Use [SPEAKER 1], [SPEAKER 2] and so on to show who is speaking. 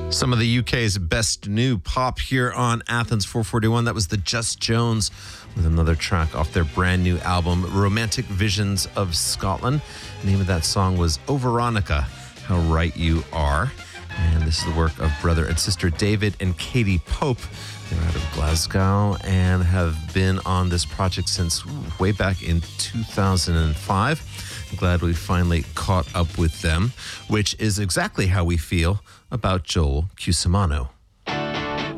[SPEAKER 1] Some of the UK's best new pop here on Athens 441. That was the Just Jones with another track off their brand new album, Romantic Visions of Scotland. The name of that song was Oh Veronica, How Right You Are. And this is the work of brother and sister David and Katie Pope. They're out of Glasgow and have been on this project since way back in 2005. I'm glad we finally caught up with them, which is exactly how we feel about Joel Cusimano.